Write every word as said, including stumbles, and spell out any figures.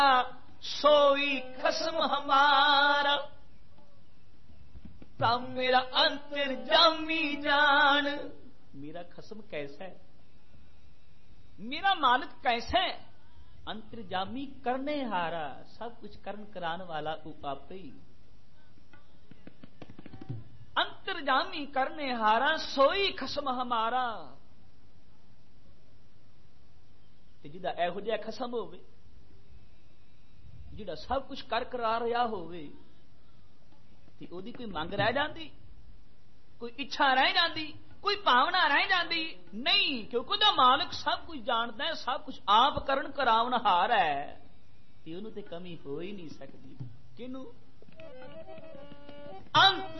सोई खसम हमारा, तब मेरा अंतर्जामी जान। मेरा खसम कैसा है, मेरा मालिक कैसा है? अंतर्जामी करने हारा, सब कुछ करण कराने वाला तू आप ही। अंतर्जामी करने हारा, सोई खसम हमारा। ते जिदा एहो जिहा खसम होवे, जिहड़ा सब कुछ कर करा रहा होवे, ते ओदी कोई मंग रह जाती, कोई इच्छा रह जाती, कोई भावना रह जाती नहीं, क्योंकि ओदा मालिक सब कुछ जानता है, सब कुछ आप करण करावनहार है, ते ओनू ते कमी हो ही नहीं सकती। किनू? अंत